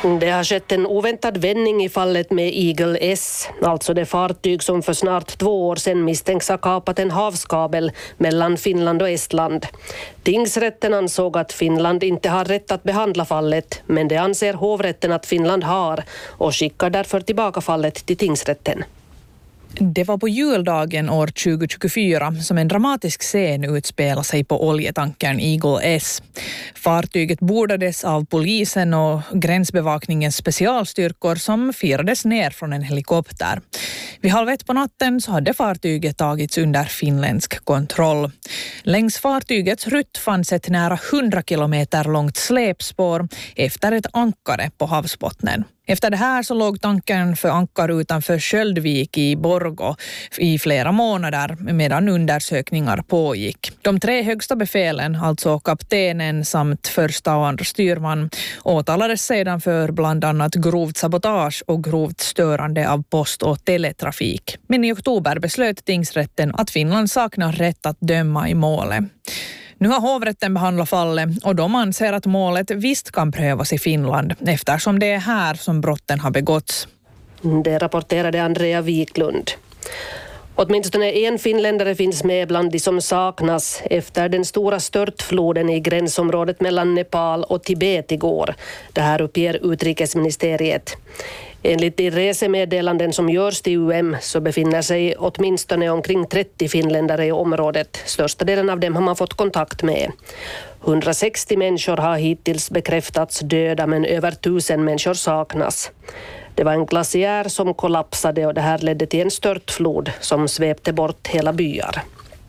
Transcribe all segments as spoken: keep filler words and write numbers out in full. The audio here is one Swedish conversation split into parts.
Det har skett en oväntad vändning i fallet med Eagle S, alltså det fartyg som för snart två år sedan misstänks ha kapat en havskabel mellan Finland och Estland. Tingsrätten ansåg att Finland inte har rätt att behandla fallet, men det anser hovrätten att Finland har och skickar därför tillbaka fallet till tingsrätten. Det var på juldagen år tjugo tjugofyra som en dramatisk scen utspelade sig på oljetankern Eagle S. Fartyget bordades av polisen och gränsbevakningens specialstyrkor som firades ner från en helikopter. Vid halv ett på natten så hade fartyget tagits under finländsk kontroll. Längs fartygets rutt fanns ett nära hundra kilometer långt släpspår efter ett ankare på havsbottnen. Efter det här så låg tankern för ankar utanför Sköldvik i Borgå i flera månader medan undersökningar pågick. De tre högsta befälen, alltså kaptenen samt första och andra styrman, åtalades sedan för bland annat grovt sabotage och grovt störande av post- och teletrafik. Men i oktober beslöt tingsrätten att Finland saknar rätt att döma i målet. Nu har hovrätten behandlat fallet och de anser att målet visst kan prövas i Finland eftersom det är här som brotten har begåtts. Det rapporterade Andrea Wiklund. Åtminstone en finländare finns med bland de som saknas efter den stora störtfloden i gränsområdet mellan Nepal och Tibet igår. Det här uppger utrikesministeriet. Enligt de resemeddelanden som görs till U M så befinner sig åtminstone omkring trettio finländare i området. Största delen av dem har man fått kontakt med. hundrasextio människor har hittills bekräftats döda, men över tusen människor saknas. Det var en glaciär som kollapsade och det här ledde till en störtflod som svepte bort hela byar.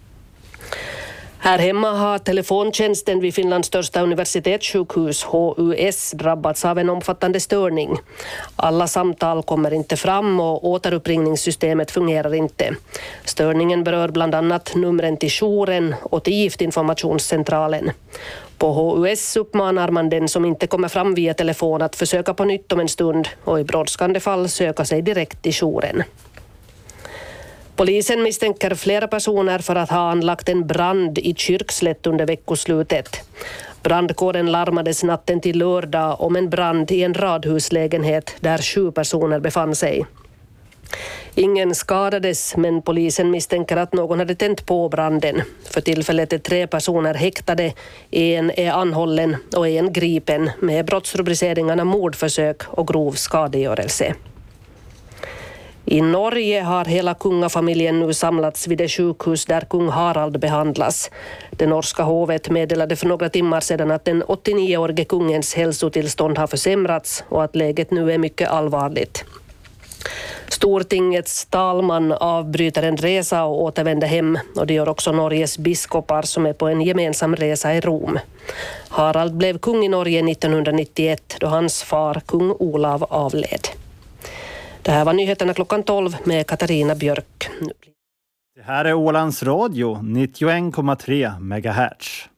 Här hemma har telefontjänsten vid Finlands största universitetssjukhus H U S drabbats av en omfattande störning. Alla samtal kommer inte fram och återuppringningssystemet fungerar inte. Störningen berör bland annat numren till jouren och till giftinformationscentralen. På H U S uppmanar man den som inte kommer fram via telefon att försöka på nytt om en stund och i brådskande fall söka sig direkt till jouren. Polisen misstänker flera personer för att ha anlagt en brand i Kyrkslätt under veckoslutet. Brandkåren larmades natten till lördag om en brand i en radhuslägenhet där sju personer befann sig. Ingen skadades, men polisen misstänker att någon hade tänt på branden. För tillfället är tre personer häktade, en är anhållen och en gripen med brottsrubriceringarna mordförsök och grov skadegörelse. I Norge har hela kungafamiljen nu samlats vid det sjukhus där kung Harald behandlas. Det norska hovet meddelade för några timmar sedan att den åttionioårige kungens hälsotillstånd har försämrats och att läget nu är mycket allvarligt. Stortingets talman avbryter en resa och återvänder hem, och det gör också Norges biskopar som är på en gemensam resa i Rom. Harald blev kung i Norge nittonhundranittioett då hans far kung Olav avled. Det här var nyheterna klockan tolv med Katarina Björk. Det här är Ålands Radio, nittioen komma tre megahertz.